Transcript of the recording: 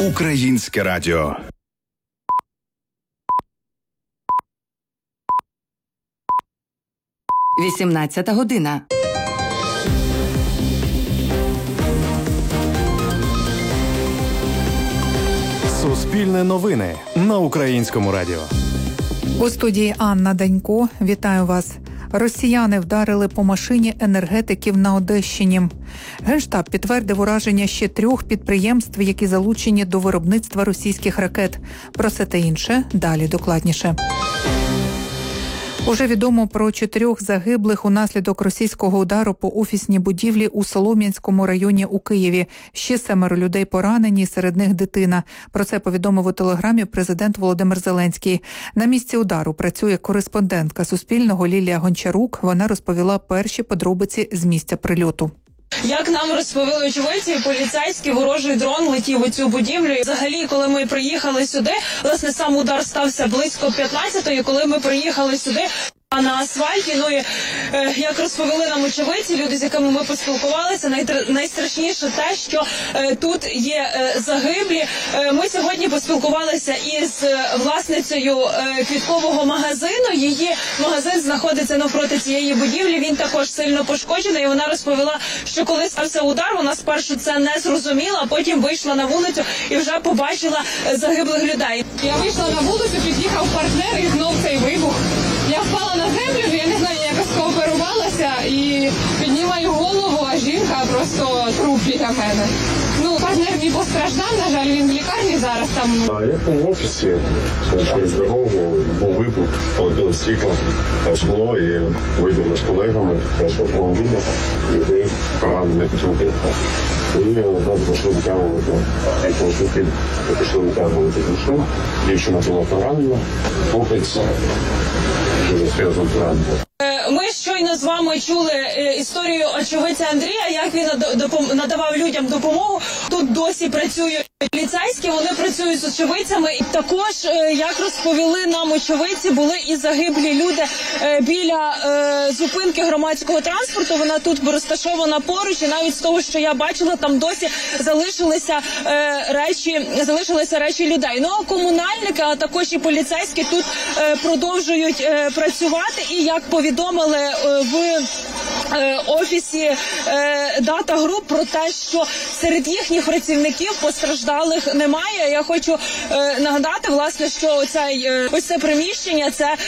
Українське радіо. Вісімнадцята година. Суспільне новини на Українському радіо. У студії Анна Данько. Вітаю вас. Росіяни вдарили по машині енергетиків на Одещині. Генштаб підтвердив ураження ще 3 підприємств, які залучені до виробництва російських ракет. Про це та інше далі докладніше. Уже відомо про 4 загиблих унаслідок російського удару по офісній будівлі у Солом'янському районі у Києві. Ще 7 людей поранені, серед них дитина. Про це повідомив у телеграмі президент Володимир Зеленський. На місці удару працює кореспондентка Суспільного Лілія Гончарук. Вона розповіла перші подробиці з місця прильоту. Як нам розповіли очевидці, поліцейський ворожий дрон летів у цю будівлю. І взагалі, коли ми приїхали сюди, власне, сам удар стався близько 15-ї, коли ми приїхали сюди на асфальті. Ну і як розповіли нам очевидці, люди, з якими ми поспілкувалися, найстрашніше те, що тут є загиблі. Ми сьогодні поспілкувалися із власницею квіткового магазину. Її магазин знаходиться навпроти цієї будівлі. Він також сильно пошкоджений. І вона розповіла, що коли стався удар, вона спершу це не зрозуміла, а потім вийшла на вулицю і вже побачила загиблих людей. Я вийшла на вулицю, під'їхав партнер і знов цей вибух. Я впала на землю, я не знаю, я якось кооперувалася і піднімаю голову, а жінка просто труп біля мене. Ну, партнер мій постраждав, на жаль, він в лікарні зараз там. Я був в офісі, через дорогу був вибух, полетіло стекло, скло і вибігли з колегами, прийшов автомобіль, людей поранених чоловіків. І одразу пішли витягувати, пішли витягувати душу, дівчина була поранена, хлопець дуже серйозно поранений. Ми щойно з вами чули історію очевидця Андрія, як він надавав людям допомогу. Тут досі працюють поліцейські, вони працюють з очевидцями. І також, як розповіли нам очевидці, були і загиблі люди біля зупинки громадського транспорту. Вона тут розташована поруч, і навіть з того, що я бачила, там досі залишилися речі людей. Ну, а комунальники, а також і поліцейські тут продовжують працювати. І як повідомили в офісі Data Group про те, що серед їхніх працівників постраждалих немає. Я хочу нагадати, власне, що ось це приміщення – це